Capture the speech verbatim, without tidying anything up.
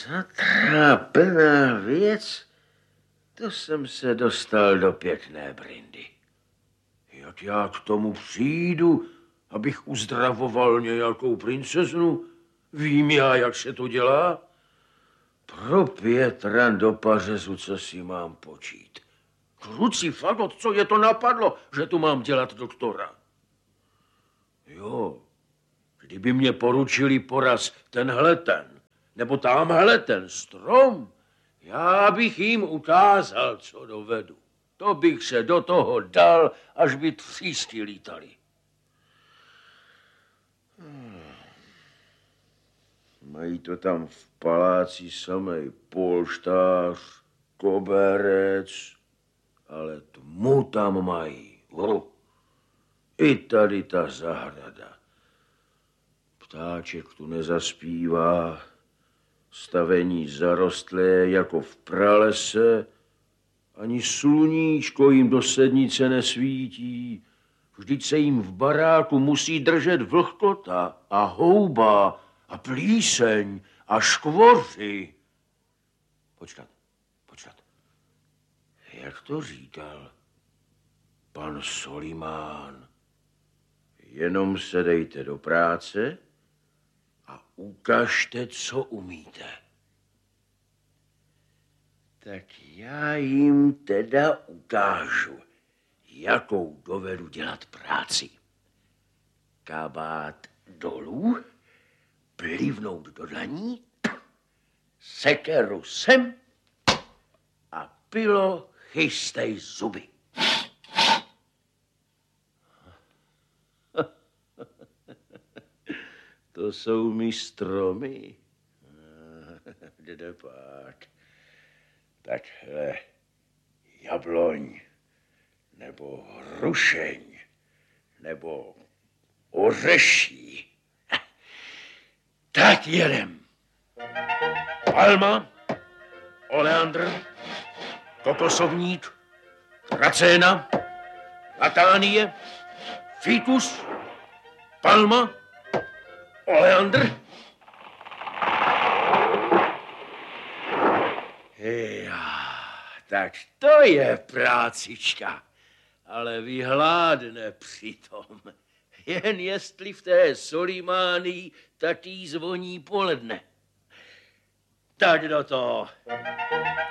Zatrápená věc, to jsem se dostal do pěkné brindy. Jak já k tomu přijdu, abych uzdravoval nějakou princeznu? Vím já, jak se to dělá? Pro Pětran do pařezu, co si mám počít. Kruci fagot, co je to napadlo, že tu mám dělat doktora? Jo, kdyby mě poručili poraz tenhle ten, nebo tamhle ten strom, já bych jim ukázal, co dovedu. To bych se do toho dal, až by třísky lítali. Mají to tam v paláci samej polštář, koberec, ale tmu tam mají. Oh. I tady ta zahrada. Ptáček tu nezaspívá, stavení zarostlé jako v pralese, ani sluníčko jim do sednice nesvítí. Vždyť se jim v baráku musí držet vlhkota a houba a plíseň a škvoři. Počkat, počkat. Jak to říkal pan Solimán? Jenom se dejte do práce a ukažte, co umíte. Tak já jim teda ukážu, jakou dovedu dělat práci. Kabát dolů, plivnout do dlaní, sekeru sem a pilo chystej zuby. To jsou mi stromy. Kde pak? Takhle jabloň, nebo hrušeň, nebo ořeší. Tak jedem. Palma, oleandr, kokosovník, tracéna, latánie, fikus, palma, oleandr. Já, tak to je prácička, ale vyhládne přitom. Jen jestli v té Solimánii taky zvoní poledne. Tak do toho.